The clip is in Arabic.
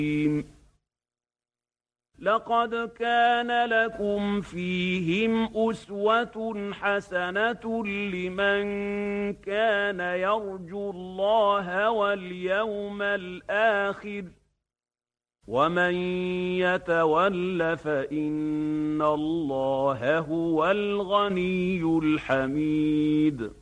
لقد كان لكم فيهم أسوة حسنة لمن كان يرجو الله واليوم الآخر ومن يتول فإن الله هو الغني الحميد